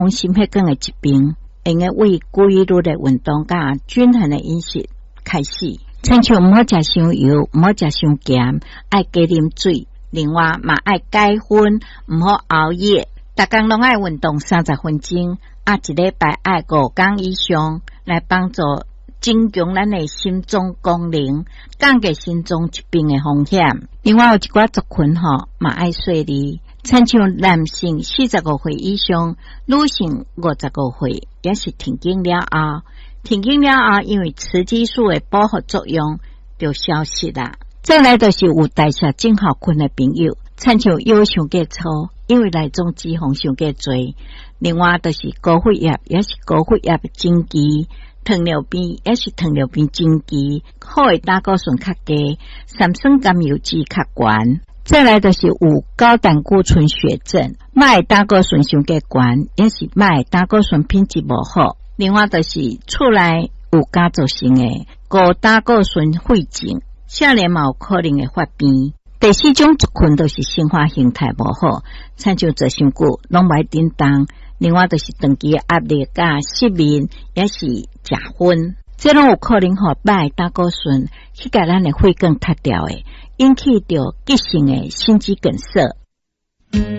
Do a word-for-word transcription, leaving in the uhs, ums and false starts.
心血管的疾病，应该为规律的运动加均衡的饮食开始。亲像唔好食伤油，唔好食伤咸，爱加啉水。另外嘛爱戒烟，唔好熬夜。逐工拢爱运动三十分钟，啊一礼拜爱五工以上，来帮助增强咱的心脏功能，降低心脏疾病的风险。另外有一寡族群吼，嘛爱睡眠。亲像男性四十五岁以上，女性五十五岁，也是停经了后，停经了后，因为雌激素的保护作用就消失啦。再来就是有代谢症候群的朋友，亲像腰伤过粗，因为内脏脂肪伤过多。另外就是高血压，也是高血压的症期。糖尿病也是糖尿病症期，好的胆固醇较低，三酸甘油脂较悬。再来就是有高胆固醇血症，麦胆固醇伤过悬，也是麦胆固醇品质无好。另外就是厝内有家族性的高胆固醇血症，少年嘛有可能会发病。第四种族群就是生活形态无好，亲像坐伤久，拢袂振动。另外就是长期压力甲失眠，也是食薰，这拢有可能互麦胆固醇去甲咱的血管塌掉的，引起着急性的心肌梗塞。